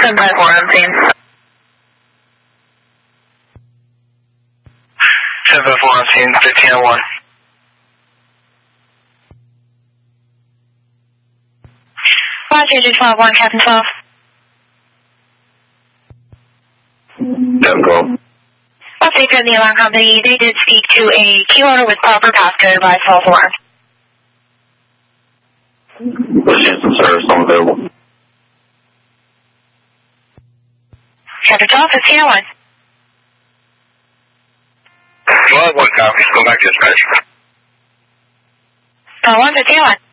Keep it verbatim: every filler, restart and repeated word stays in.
ten five four on scene. ten five four on scene, fifteen oh one. Roger, twelve one, Captain twelve. Don't go. Okay, from the alarm company, they did speak to a queue owner with proper passcode by false alarm. Pushing some service unavailable. Captain twelve, fifteen oh one. twelve one copy, go back to dispatch. twelve one, fifteen oh one.